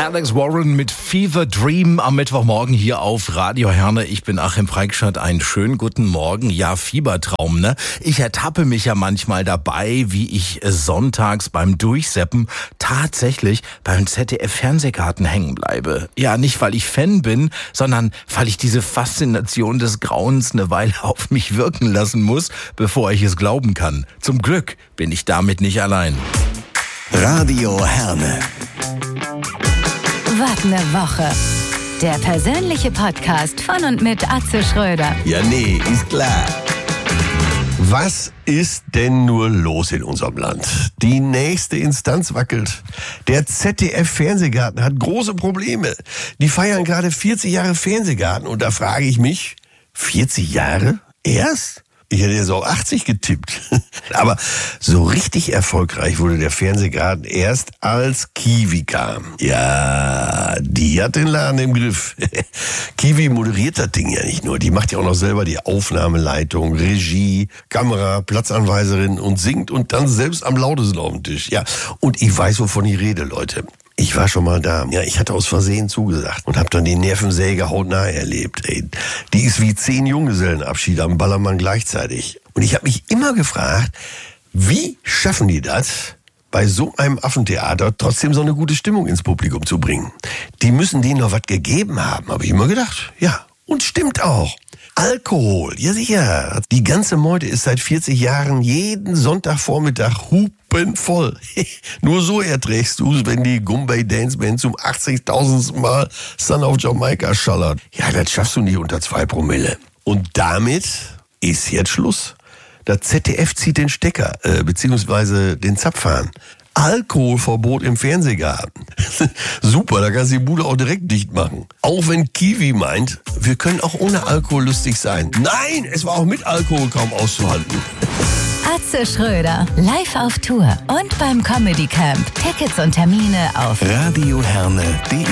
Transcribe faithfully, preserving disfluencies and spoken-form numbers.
Alex Warren mit Fever Dream am Mittwochmorgen hier auf Radio Herne. Ich bin Achim Preikschat. Einen schönen guten Morgen. Ja, Fiebertraum, ne? Ich ertappe mich ja manchmal dabei, wie ich sonntags beim Durchseppen tatsächlich beim Z D F-Fernsehgarten hängen bleibe. Ja, nicht weil ich Fan bin, sondern weil ich diese Faszination des Grauens eine Weile auf mich wirken lassen muss, bevor ich es glauben kann. Zum Glück bin ich damit nicht allein. Radio Herne. Was ne Woche. Der persönliche Podcast von und mit Atze Schröder. Ja, nee, ist klar. Was ist denn nur los in unserem Land? Die nächste Instanz wackelt. Der Z D F-Fernsehgarten hat große Probleme. Die feiern gerade vierzig Jahre Fernsehgarten und da frage ich mich, vierzig Jahre? Erst? Ich hätte ja so achtzig getippt. Aber so richtig erfolgreich wurde der Fernsehgarten erst, als Kiwi kam. Ja, die hat den Laden im Griff. Kiwi moderiert das Ding ja nicht nur. Die macht ja auch noch selber die Aufnahmeleitung, Regie, Kamera, Platzanweiserin und singt und dann selbst am lautesten auf dem Tisch. Ja, und ich weiß, wovon ich rede, Leute. Ich war schon mal da. Ja, ich hatte aus Versehen zugesagt und habe dann die Nervensäge hautnah erlebt. Ey, die ist wie zehn Junggesellenabschiede am Ballermann gleichzeitig. Und ich habe mich immer gefragt, wie schaffen die das, bei so einem Affentheater trotzdem so eine gute Stimmung ins Publikum zu bringen? Die müssen denen noch was gegeben haben, habe ich immer gedacht. Ja, und stimmt auch. Alkohol, ja sicher. Die ganze Meute ist seit vierzig Jahren jeden Sonntagvormittag hupenvoll. Nur so erträgst du es, wenn die Gumbay Dance Band zum achtzigtausendsten Mal Son of Jamaica schallert. Ja, das schaffst du nicht unter zwei Promille. Und damit ist jetzt Schluss. Das Z D F zieht den Stecker, äh, beziehungsweise den Zapfhahn. Alkoholverbot im Fernsehgarten. Super, da kannst du die Bude auch direkt dicht machen. Auch wenn Kiwi meint, wir können auch ohne Alkohol lustig sein. Nein, es war auch mit Alkohol kaum auszuhalten. Atze Schröder, live auf Tour und beim Comedy Camp. Tickets und Termine auf radioherne punkt de